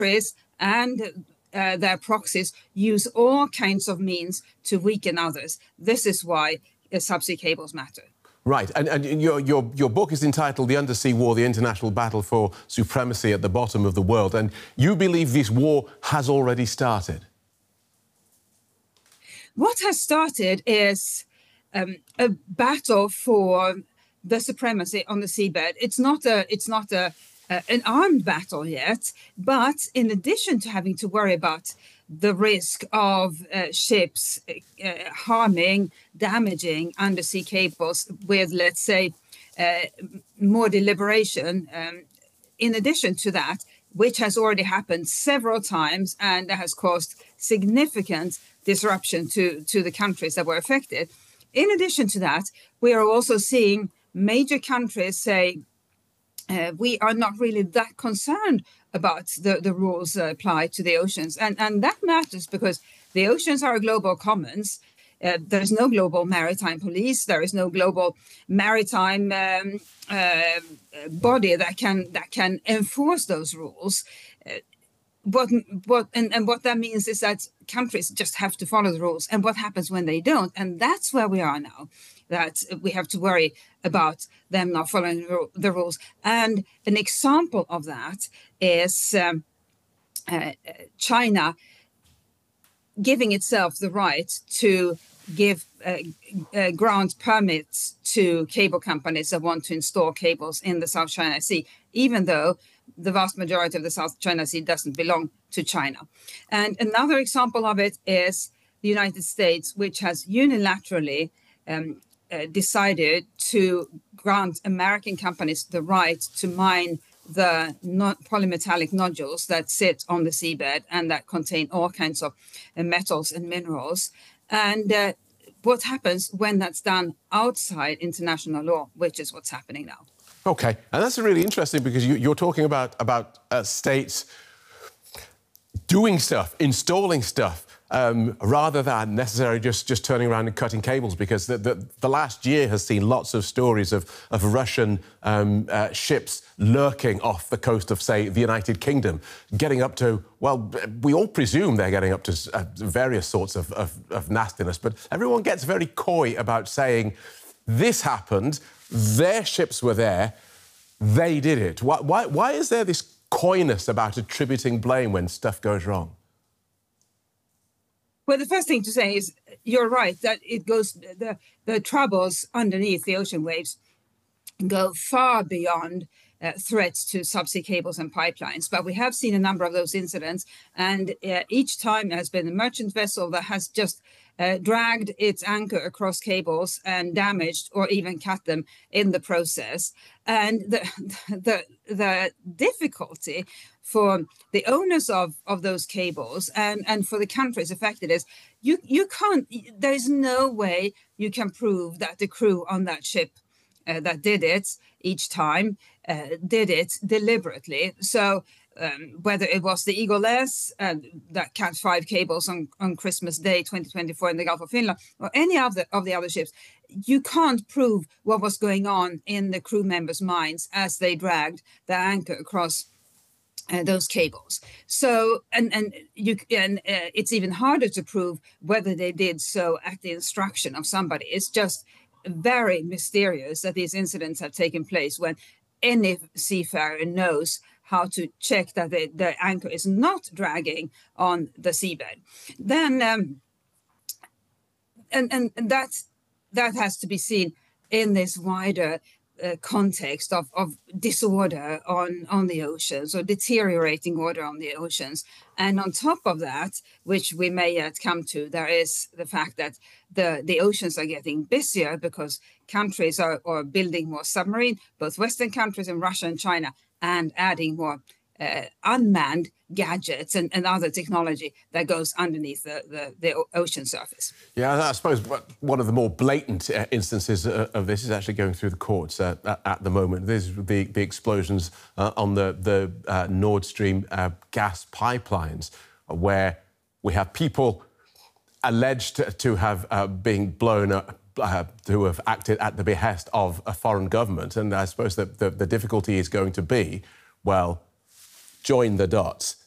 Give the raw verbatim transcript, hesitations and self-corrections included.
countries and uh, their proxies use all kinds of means to weaken others. This is why uh, subsea cables matter. Right, and, and your, your, your book is entitled The Undersea War, the International Battle for Supremacy at the Bottom of the World, and you believe this war has already started? What has started is um, a battle for the supremacy on the seabed. It's not a, it's not a, uh, an armed battle yet, but in addition to having to worry about the risk of uh, ships uh, harming, damaging undersea cables with, let's say, uh, more deliberation, um, in addition to that, which has already happened several times and has caused significant disruption to, to the countries that were affected. In addition to that, we are also seeing major countries say, uh, we are not really that concerned about the, the rules uh, applied to the oceans. And, and that matters because the oceans are global commons. Uh, there's no global maritime police. There is no global maritime um, uh, body that can that can enforce those rules. Uh, what what and, and what that means is that countries just have to follow the rules. And what happens when they don't? And that's where we are now. That we have to worry about them not following the rules. And an example of that is um, uh, China giving itself the right to give uh, uh, grant permits to cable companies that want to install cables in the South China Sea, even though the vast majority of the South China Sea doesn't belong to China. And another example of it is the United States, which has unilaterally um, uh, decided to grant American companies the right to mine the polymetallic nodules that sit on the seabed and that contain all kinds of uh, metals and minerals. And uh, what happens when that's done outside international law, which is what's happening now. OK, and that's really interesting because you, you're talking about, about uh, states doing stuff, installing stuff, um, rather than necessarily just, just turning around and cutting cables, because the, the, the last year has seen lots of stories of, of Russian um, uh, ships lurking off the coast of, say, the United Kingdom, getting up to, well, we all presume they're getting up to uh, various sorts of, of, of nastiness, but everyone gets very coy about saying, this happened, their ships were there, they did it. Why, why, why is there this coyness about attributing blame when stuff goes wrong? Well, the first thing to say is you're right that it goes, the, the troubles underneath the ocean waves go far beyond uh, threats to subsea cables and pipelines. But we have seen a number of those incidents, and uh, each time there has been a merchant vessel that has just uh, dragged its anchor across cables and damaged or even cut them in the process. And the the the difficulty for the owners of, of those cables and, and for the countries affected is you you can't, there is no way you can prove that the crew on that ship uh, that did it each time uh, did it deliberately. So um, whether it was the Eagle S uh, that cut five cables on, on Christmas Day twenty twenty-four in the Gulf of Finland, or any other of the other ships, you can't prove what was going on in the crew members' minds as they dragged the anchor across Uh, those cables. So, and and you and uh, it's even harder to prove whether they did so at the instruction of somebody. It's just very mysterious that these incidents have taken place when any seafarer knows how to check that the, the anchor is not dragging on the seabed. Then, um, and and, and that that has to be seen in this wider Uh, context of, of disorder on, on the oceans, or deteriorating order on the oceans. And on top of that, which we may yet come to, there is the fact that the, the oceans are getting busier because countries are, are building more submarine, both Western countries and Russia and China, and adding more uh, unmanned gadgets and, and other technology that goes underneath the, the, the ocean surface. Yeah, I suppose one of the more blatant instances of this is actually going through the courts uh, at the moment. There's the, the explosions uh, on the, the uh, Nord Stream uh, gas pipelines, where we have people alleged to have uh, been blown up, uh, to have acted at the behest of a foreign government. And I suppose that the, the difficulty is going to be, well, join the dots.